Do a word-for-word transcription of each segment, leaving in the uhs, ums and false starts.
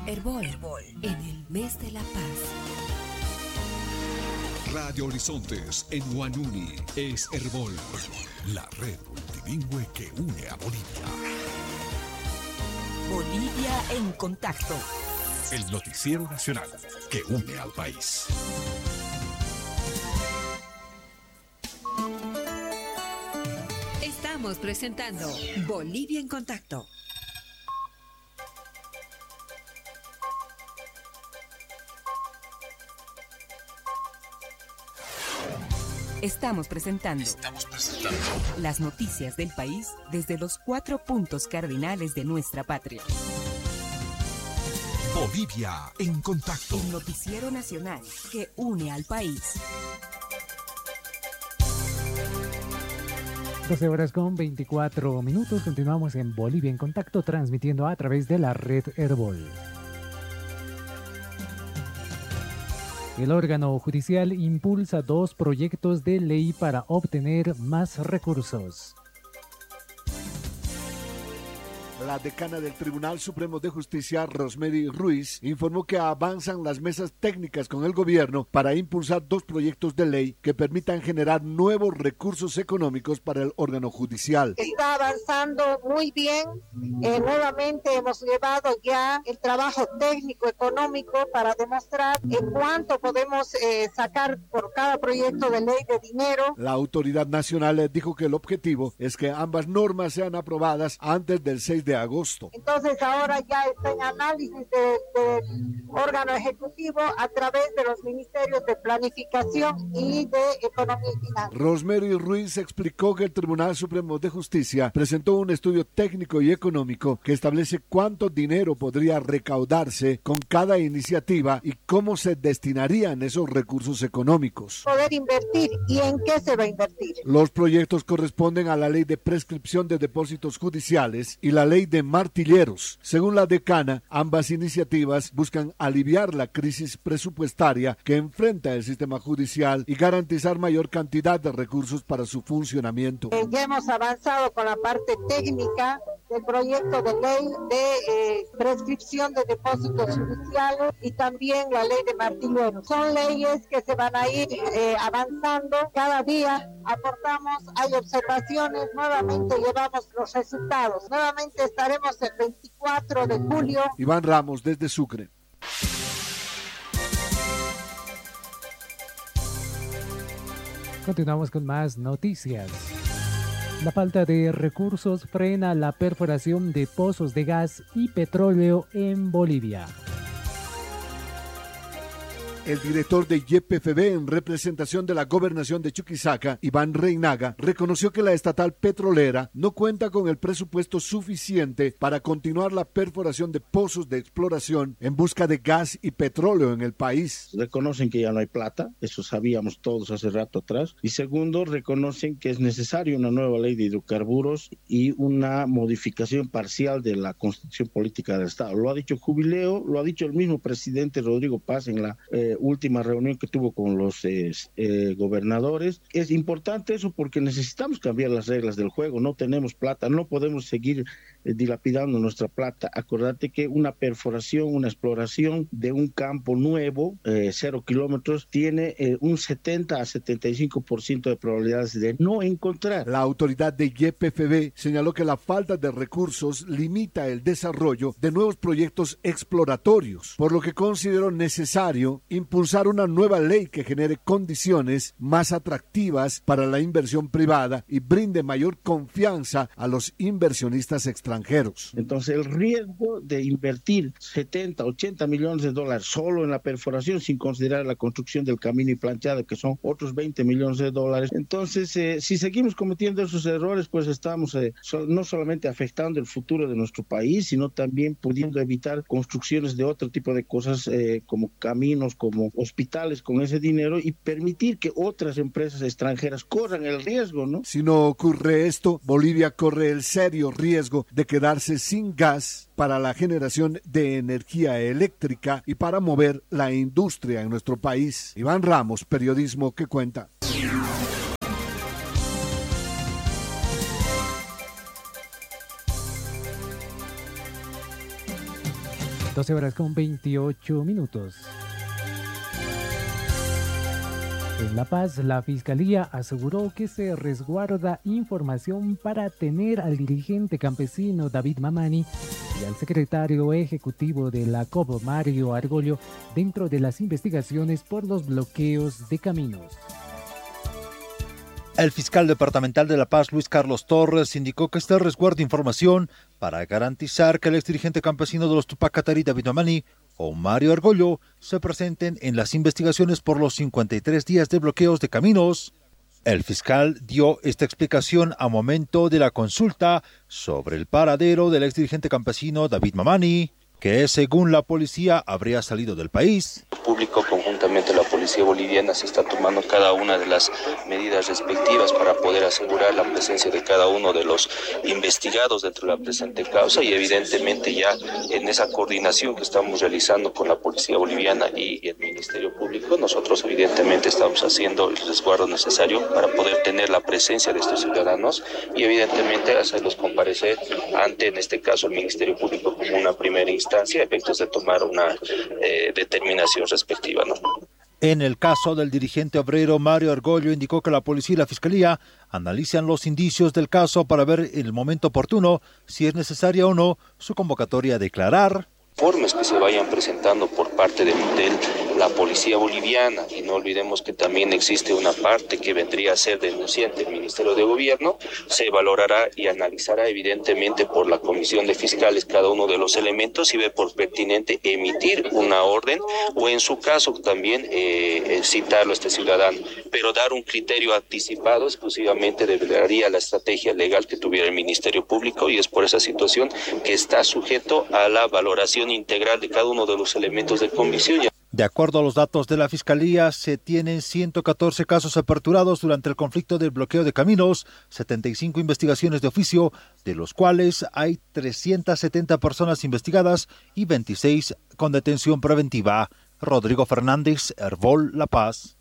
Herbol, Herbol, en el mes de la paz. Radio Horizontes en Huanuni es Herbol, la red multilingüe que une a Bolivia. Bolivia en contacto. El noticiero nacional que une al país. Estamos presentando Bolivia en contacto. Estamos presentando, Estamos presentando las noticias del país desde los cuatro puntos cardinales de nuestra patria. Bolivia en contacto. El noticiero nacional que une al país. doce horas con veinticuatro minutos. Continuamos en Bolivia en contacto, transmitiendo a través de la red Herbol. El órgano judicial impulsa dos proyectos de ley para obtener más recursos. La decana del Tribunal Supremo de Justicia, Rosemary Ruiz, informó que avanzan las mesas técnicas con el gobierno para impulsar dos proyectos de ley que permitan generar nuevos recursos económicos para el órgano judicial. Está avanzando muy bien. Eh, nuevamente hemos llevado ya el trabajo técnico económico para demostrar en cuánto podemos eh, sacar por cada proyecto de ley de dinero. La autoridad nacional dijo que el objetivo es que ambas normas sean aprobadas antes del seis de agosto. Entonces ahora ya está en análisis del de órgano ejecutivo a través de los ministerios de planificación y de economía y finanzas. Rosemary Ruiz explicó que el Tribunal Supremo de Justicia presentó un estudio técnico y económico que establece cuánto dinero podría recaudarse con cada iniciativa y cómo se destinarían esos recursos económicos. Poder invertir y en qué se va a invertir. Los proyectos corresponden a la Ley de Prescripción de Depósitos Judiciales y la Ley de Martilleros. Según la decana, ambas iniciativas buscan aliviar la crisis presupuestaria que enfrenta el sistema judicial y garantizar mayor cantidad de recursos para su funcionamiento. Eh, ya hemos avanzado con la parte técnica del proyecto de ley de eh, prescripción de depósitos judiciales y también la ley de martilleros. Son leyes que se van a ir eh, avanzando cada día. Aportamos, hay observaciones, nuevamente llevamos los resultados. Nuevamente estaremos el veinticuatro de julio. Iván Ramos desde Sucre. Continuamos con más noticias. La falta de recursos frena la perforación de pozos de gas y petróleo en Bolivia. El director de Y P F B en representación de la gobernación de Chuquisaca, Iván Reinaga, reconoció que la estatal petrolera no cuenta con el presupuesto suficiente para continuar la perforación de pozos de exploración en busca de gas y petróleo en el país. Reconocen que ya no hay plata, eso sabíamos todos hace rato atrás. Y segundo, reconocen que es necesaria una nueva ley de hidrocarburos y una modificación parcial de la constitución política del Estado. Lo ha dicho Jubileo, lo ha dicho el mismo presidente Rodrigo Paz en la eh, última reunión que tuvo con los eh, eh, gobernadores. Es importante eso porque necesitamos cambiar las reglas del juego. No tenemos plata, no podemos seguir eh, dilapidando nuestra plata. Acordate que una perforación, una exploración de un campo nuevo, eh, cero kilómetros, tiene eh, un setenta a setenta y cinco por ciento de probabilidades de no encontrar. La autoridad de Y P F B señaló que la falta de recursos limita el desarrollo de nuevos proyectos exploratorios, por lo que consideró necesario impulsar una nueva ley que genere condiciones más atractivas para la inversión privada y brinde mayor confianza a los inversionistas extranjeros. Entonces el riesgo de invertir setenta, ochenta millones de dólares solo en la perforación sin considerar la construcción del camino y planchado, que son otros veinte millones de dólares. Entonces eh, si seguimos cometiendo esos errores, pues estamos eh, so, no solamente afectando el futuro de nuestro país, sino también pudiendo evitar construcciones de otro tipo de cosas eh, como caminos, como hospitales con ese dinero y permitir que otras empresas extranjeras corran el riesgo, ¿no? Si no ocurre esto, Bolivia corre el serio riesgo de quedarse sin gas para la generación de energía eléctrica y para mover la industria en nuestro país. Iván Ramos, Periodismo que Cuenta. doce horas con veintiocho minutos. En La Paz, la Fiscalía aseguró que se resguarda información para tener al dirigente campesino David Mamani y al secretario ejecutivo de la C O B, Mario Argollo, dentro de las investigaciones por los bloqueos de caminos. El fiscal departamental de La Paz, Luis Carlos Torres, indicó que este resguarda información para garantizar que el exdirigente campesino de los Tupac Katari, David Mamani, o Mario Argollo, se presenten en las investigaciones por los cincuenta y tres días de bloqueos de caminos. El fiscal dio esta explicación a momento de la consulta sobre el paradero del exdirigente campesino David Mamani, que según la policía habría salido del país. El público, conjuntamente la policía boliviana, se está tomando cada una de las medidas respectivas para poder asegurar la presencia de cada uno de los investigados dentro de la presente causa, y evidentemente ya en esa coordinación que estamos realizando con la policía boliviana y el Ministerio Público, nosotros evidentemente estamos haciendo el resguardo necesario para poder tener la presencia de estos ciudadanos y evidentemente hacerlos comparecer ante, en este caso, el Ministerio Público como una primera instancia a efectos de tomar una eh, determinación respectiva, ¿no? En el caso del dirigente obrero Mario Argollo, indicó que la policía y la fiscalía analizan los indicios del caso para ver en el momento oportuno si es necesaria o no su convocatoria a declarar. Informes que se vayan presentando por parte de, de la policía boliviana, y no olvidemos que también existe una parte que vendría a ser denunciante del Ministerio de Gobierno, se valorará y analizará evidentemente por la Comisión de Fiscales cada uno de los elementos y ve por pertinente emitir una orden o en su caso también eh, citarlo a este ciudadano, pero dar un criterio anticipado exclusivamente debería la estrategia legal que tuviera el Ministerio Público, y es por esa situación que está sujeto a la valoración integral de cada uno de los elementos de convicción. De acuerdo a los datos de la Fiscalía, se tienen ciento catorce casos aperturados durante el conflicto del bloqueo de caminos, setenta y cinco investigaciones de oficio, de los cuales hay trescientas setenta personas investigadas y veintiséis con detención preventiva. Rodrigo Fernández, Herbol, La Paz.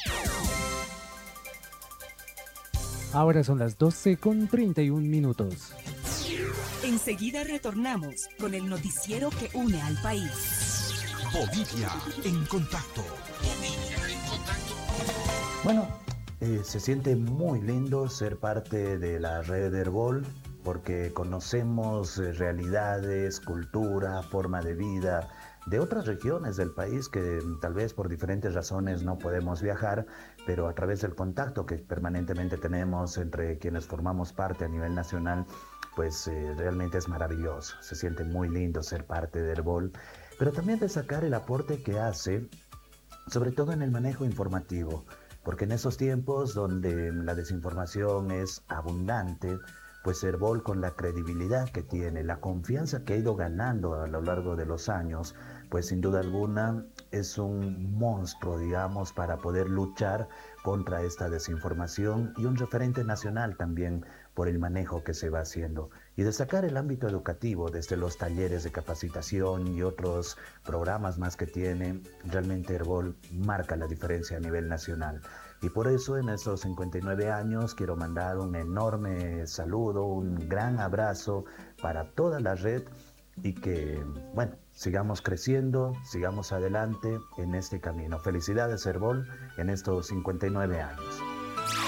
Ahora son las doce con treinta y un minutos. Enseguida retornamos con el noticiero que une al país. Bolivia en contacto. Bolivia en contacto. Bueno, eh, se siente muy lindo ser parte de la red Herbol porque conocemos eh, realidades, cultura, forma de vida de otras regiones del país que tal vez por diferentes razones no podemos viajar, pero a través del contacto que permanentemente tenemos entre quienes formamos parte a nivel nacional, pues eh, realmente es maravilloso. Se siente muy lindo ser parte de Herbol, pero también destacar el aporte que hace, sobre todo en el manejo informativo, porque en esos tiempos donde la desinformación es abundante, pues Herbol, con la credibilidad que tiene, la confianza que ha ido ganando a lo largo de los años, pues sin duda alguna es un monstruo, digamos, para poder luchar contra esta desinformación, y un referente nacional también por el manejo que se va haciendo. Y destacar el ámbito educativo, desde los talleres de capacitación y otros programas más que tiene, realmente Herbol marca la diferencia a nivel nacional. Y por eso en estos cincuenta y nueve años quiero mandar un enorme saludo, un gran abrazo para toda la red, y que, bueno, sigamos creciendo, sigamos adelante en este camino. Felicidades Herbol en estos cincuenta y nueve años.